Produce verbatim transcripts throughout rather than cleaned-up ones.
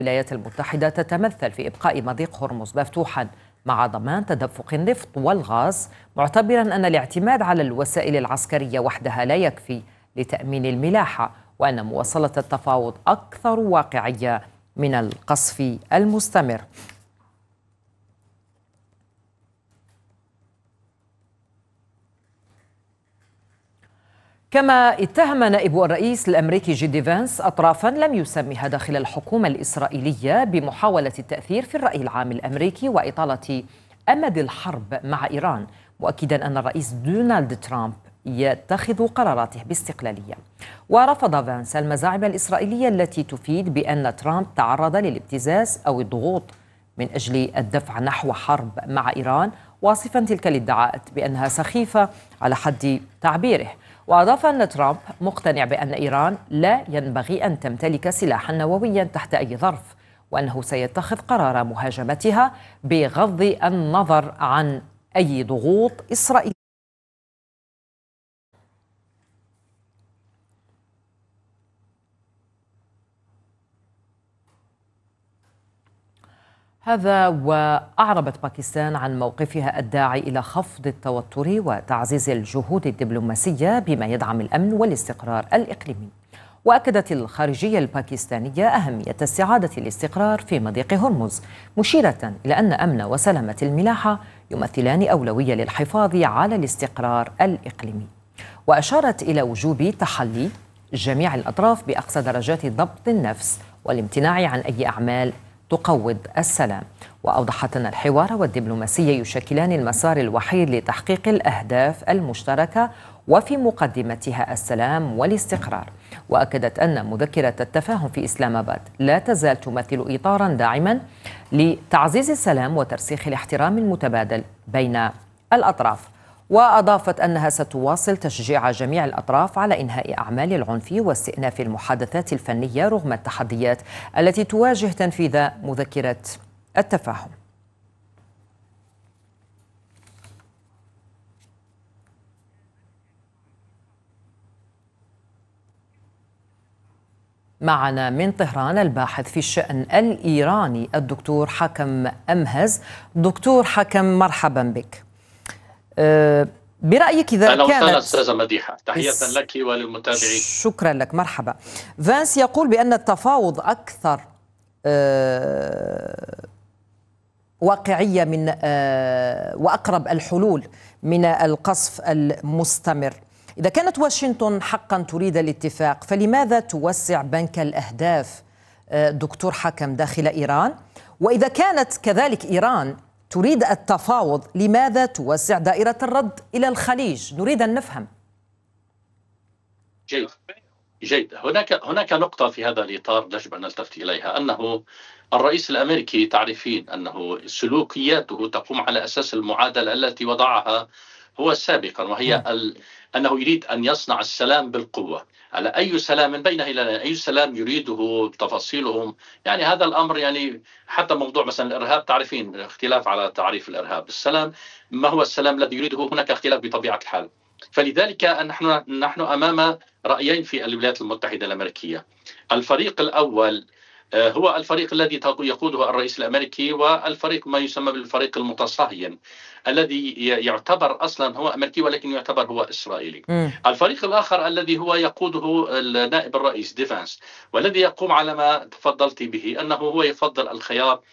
الولايات المتحدة تتمثل في إبقاء مضيق هرمز مفتوحا مع ضمان تدفق النفط والغاز، معتبرا أن الاعتماد على الوسائل العسكرية وحدها لا يكفي لتأمين الملاحة، وأن مواصلة التفاوض أكثر واقعية من القصف المستمر. كما اتهم نائب الرئيس الأمريكي جي دي فانس أطرافا لم يسمها داخل الحكومة الإسرائيلية بمحاولة التأثير في الرأي العام الأمريكي وإطالة أمد الحرب مع إيران، مؤكدا أن الرئيس دونالد ترامب يتخذ قراراته باستقلالية. ورفض فانس المزاعم الإسرائيلية التي تفيد بأن ترامب تعرض للابتزاز أو الضغوط من أجل الدفع نحو حرب مع إيران، واصفا تلك الادعاءات بأنها سخيفة على حد تعبيره. وأضاف أن ترامب مقتنع بأن إيران لا ينبغي أن تمتلك سلاحا نوويا تحت أي ظرف، وأنه سيتخذ قرار مهاجمتها بغض النظر عن أي ضغوط إسرائيلية. هذا وأعربت باكستان عن موقفها الداعي إلى خفض التوتر وتعزيز الجهود الدبلوماسية بما يدعم الأمن والاستقرار الإقليمي. وأكدت الخارجية الباكستانية أهمية استعادة الاستقرار في مضيق هرمز، مشيرة إلى أن أمن وسلامة الملاحة يمثلان أولوية للحفاظ على الاستقرار الإقليمي. وأشارت إلى وجوب تحلي جميع الأطراف بأقصى درجات ضبط النفس والامتناع عن أي أعمال تقوض السلام. وأوضحت أن الحوار والدبلوماسية يشكلان المسار الوحيد لتحقيق الأهداف المشتركة وفي مقدمتها السلام والاستقرار. وأكدت أن مذكرة التفاهم في إسلام آباد لا تزال تمثل إطاراً داعماً لتعزيز السلام وترسيخ الاحترام المتبادل بين الأطراف. وأضافت أنها ستواصل تشجيع جميع الأطراف على إنهاء أعمال العنف واستئناف المحادثات الفنية رغم التحديات التي تواجه تنفيذ مذكرة التفاهم. معنا من طهران الباحث في الشأن الإيراني الدكتور حكم أمهز. دكتور حكم، مرحبا بك. أه برأيك إذا أهلا كانت أستاذة مديحة، تحية لك وللمتابعين. شكرا لك، مرحبا. فانس يقول بأن التفاوض أكثر أه واقعية من أه وأقرب الحلول من القصف المستمر. إذا كانت واشنطن حقا تريد الاتفاق، فلماذا توسع بنك الأهداف دكتور حكم داخل إيران؟ وإذا كانت كذلك إيران تريد التفاوض، لماذا توسع دائرة الرد إلى الخليج؟ نريد أن نفهم. جيد جيد هناك هناك نقطة في هذا الإطار يجب أن نلتفت إليها، أنه الرئيس الأمريكي تعرفين أنه سلوكياته تقوم على أساس المعادلة التي وضعها هو سابقا، وهي ال... أنه يريد أن يصنع السلام بالقوة. على أي سلام من بينه إلى أي سلام يريده تفاصيلهم، يعني هذا الأمر، يعني حتى موضوع مثلا الإرهاب، تعرفين اختلاف على تعريف الإرهاب. السلام، ما هو السلام الذي يريده؟ هناك اختلاف بطبيعة الحال. فلذلك نحن نحن أمام رأيين في الولايات المتحدة الأمريكية. الفريق الأول هو الفريق الذي يقوده الرئيس الأمريكي، والفريق ما يسمى بالفريق المتصهين الذي يعتبر أصلا هو أمريكي ولكن يعتبر هو إسرائيلي. م. الفريق الآخر الذي هو يقوده النائب الرئيس دي فانس، والذي يقوم على ما تفضلت به، أنه هو يفضل الخيار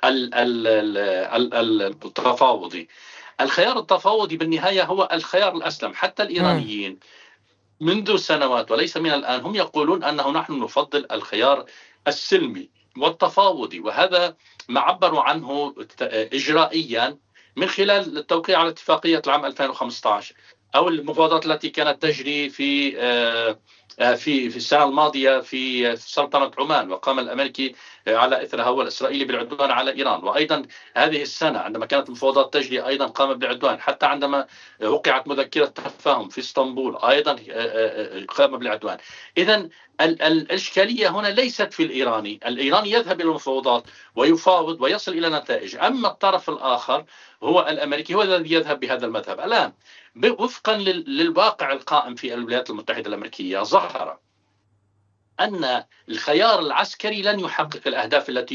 التفاوضي. الخيار التفاوضي بالنهاية هو الخيار الأسلم. حتى الإيرانيين منذ سنوات وليس من الآن هم يقولون أنه نحن نفضل الخيار السلمي والتفاوضي، وهذا ما عبروا عنه إجرائيا من خلال التوقيع على اتفاقية العام ألفين وخمسة عشر أو المفاوضات التي كانت تجري في في في السنة الماضية في سلطنة عمان، وقام الأمريكي على إثرها والإسرائيلي بالعدوان على إيران. وأيضا هذه السنة عندما كانت المفاوضات تجري أيضا قام بالعدوان، حتى عندما وقعت مذكرة تفاهم في اسطنبول أيضا قام بالعدوان. إذن الإشكالية هنا ليست في الإيراني. الإيراني يذهب إلى المفاوضات ويفاوض ويصل إلى نتائج، أما الطرف الآخر هو الأمريكي هو الذي يذهب بهذا المذهب. الآن وفقا للواقع القائم في الولايات المتحدة الأمريكية، ظهر أن الخيار العسكري لن يحقق الأهداف التي